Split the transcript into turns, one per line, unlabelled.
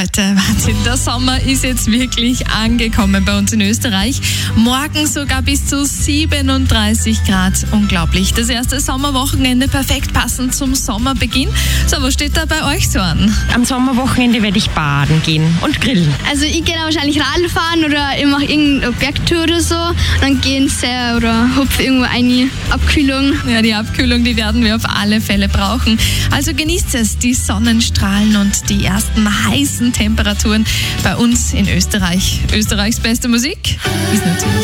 heute. Wahnsinn, der Sommer ist jetzt wirklich angekommen bei uns in Österreich. Morgen sogar bis zu 37 Grad. Unglaublich. Das erste Sommerwochenende perfekt passend zum Sommerbeginn. So, was steht da bei euch so an?
Am Sommerwochenende werde ich baden gehen und grillen.
Also ich gehe dann wahrscheinlich Radl fahren oder ich mache irgendeine Bergtour oder so. Dann gehen sehr oder hupf irgendwo eine Abkühlung.
Ja, die Abkühlung, die werden wir auf alle Fälle brauchen. Also genießt es, die Sonnenstrahlen und die ersten heißen Temperaturen bei uns in Österreich. Österreichs beste Musik ist natürlich